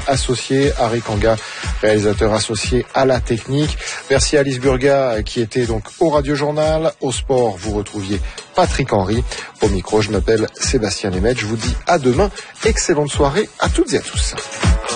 associé, Harry Kanga, réalisateur associé à la technique. Merci à Alice Burga qui était donc au Radio Journal. Au sport, vous retrouviez Patrick Henry. Au micro, je m'appelle Sébastien Lemaitre. Je vous dis à demain. Excellente soirée à toutes et à tous.